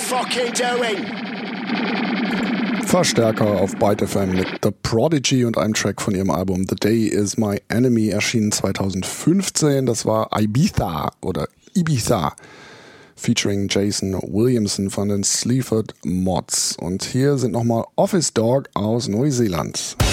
fucking doing? Verstärker auf Byte FM mit The Prodigy und einem Track von ihrem Album The Day Is My Enemy, erschienen 2015. Das war Ibiza featuring Jason Williamson von den Sleaford Mods. Und hier sind nochmal Office Dog aus Neuseeland.